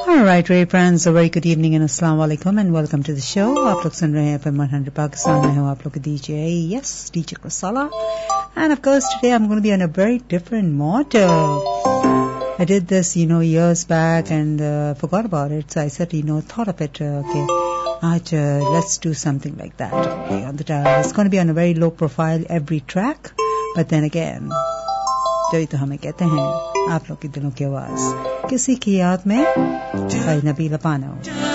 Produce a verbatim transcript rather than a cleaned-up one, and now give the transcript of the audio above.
All right, Ray friends, a very good evening and assalamu alaikum and welcome to the show. आप लोग सुन रहे हैं F M one hundred Pakistan में हूँ आप लोग के D J, yes, D J Krasala. And of course today I'm going to be on a very different motto. I did this, you know, years back and uh, forgot about it. So I said, you know, thought of it, uh, okay, Aaj, uh, let's do something like that. Okay, on the uh, it's going to be on a very low profile every track, but then again, जो ही तो हमें कहते हैं आप लोग की दिलों की आवाज किसी की याद में भाई नबील पानो